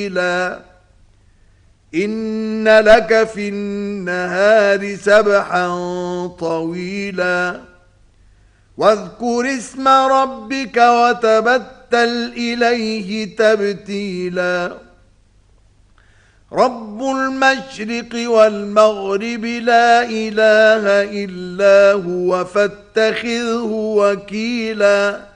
إن لك في النهار سبحا طويلا واذكر اسم ربك وتبتل إليه تبتيلا رب المشرق والمغرب لا إله إلا هو فاتخذه وكيلا